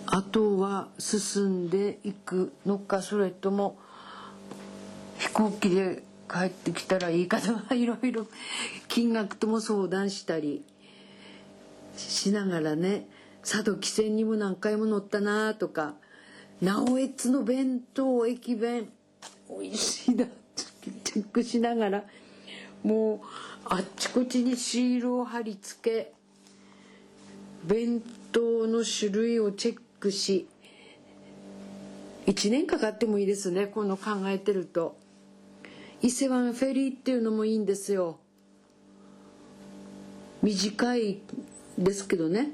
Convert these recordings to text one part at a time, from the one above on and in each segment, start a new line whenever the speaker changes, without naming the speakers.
あとは進んでいくのか、それとも飛行機で帰ってきたらいいかとか、いろいろ金額とも相談したりしながらね、佐渡汽船にも何回も乗ったなとか、直江津の弁当駅弁美味しいなってチェックしながら、もうあっちこっちにシールを貼り付け、弁当の種類をチェックし、1年かかってもいいですね、この考えてると。伊勢湾フェリーっていうのもいいんですよ。短いですけどね、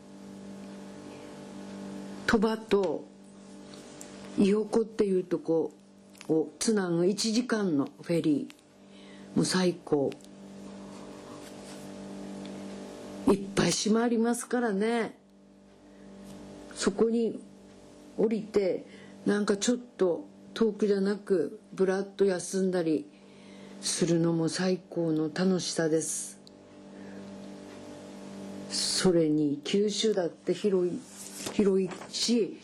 鳥羽と伊予湖っていうとこをつなぐ1時間のフェリー、もう最高。いっぱい島ありますからね。そこに降りて、なんかちょっと遠くじゃなくぶらっと休んだりするのも最高の楽しさです。それに九州だって広いし、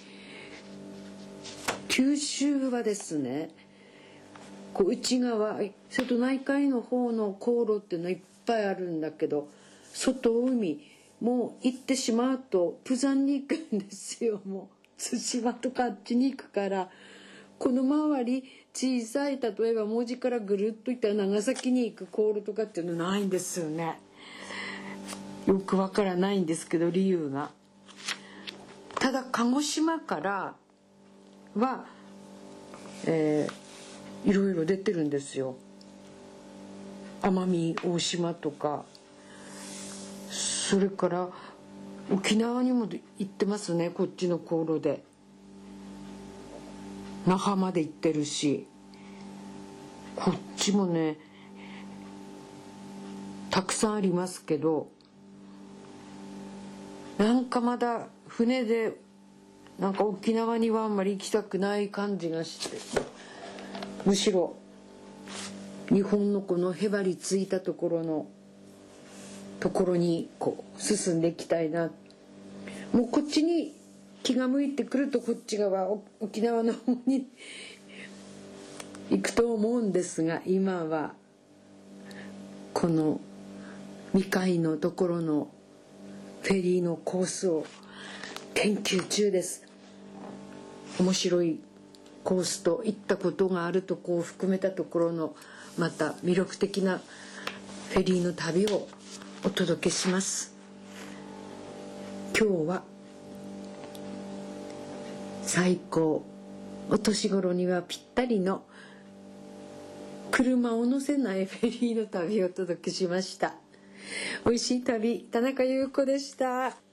九州はですね、こう内側瀬戸内海の方の航路っていうのはいっぱいあるんだけど、外海もう行ってしまうと釜山に行くんですよ。もう対馬とかあっちに行くから、この周り小さい、例えば門司からぐるっと行ったら長崎に行く航路とかっていうのないんですよね。よくわからないんですけど、理由が。ただ鹿児島からは、いろいろ出てるんですよ。奄美大島とか、それから沖縄にも行ってますね、こっちの航路で。那覇まで行ってるし、こっちもねたくさんありますけど、なんかまだ船でなんか沖縄にはあんまり行きたくない感じがして、むしろ日本のこのへばりついたところにこう進んでいきたいな。もうこっちに気が向いてくると、こっち側沖縄の方に行くと思うんですが、今はこの未開のところのフェリーのコースを研究中です。面白いコースと行ったことがあるとこを含めたところのまた魅力的なフェリーの旅をお届けします。今日は最高、お年頃にはぴったりの車を乗せないフェリーの旅をお届けしました。美味しい旅、田中優子でした。